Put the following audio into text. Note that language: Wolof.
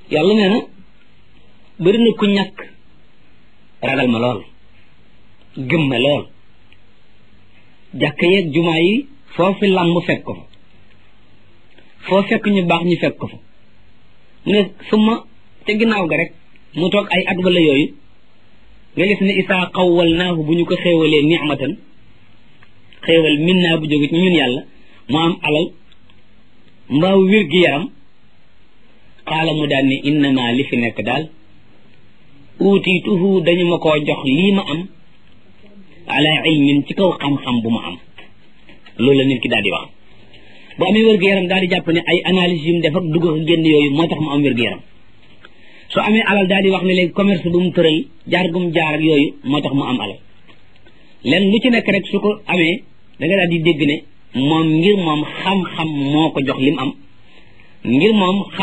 yàlla nee na bëri na ku ñàkk ragal ma lool gëm ma lool jàkk yeeg jumaa yi foofu làmb fekk ko fa foo fekk ñu baax ñu fekk ko fa mu ne suma te ginnaaw ga rek mu toog ay at wala yooyu nga gis ne isaa xawwal naahu bu ñu ko xéewalee ni'matan xéewal min naa bu jóge ci ñun yàlla mu am alal mbaaw wér gi yaram xaala mu daan ne innama li fi nekk daal uutiituhu dañu ma koo jox lii ma am ala ilmin ci kaw xam-xam bu ma am loolu la nit ki daal di wax bu amee wér-gu-yaram daal di jàpp ne ay analyse yu mu def ak dugg ak génn yooyu moo tax mu am wér-gu-yaram su amee alal daal di wax ne léegi commerce bu mu tëral jaar gum jaar ak yooyu moo tax mu am alal len lu ci nekk rek su ko amee da nga daal di dégg ne moom ngir moom xam-xam moo ko jox lim am ngir moom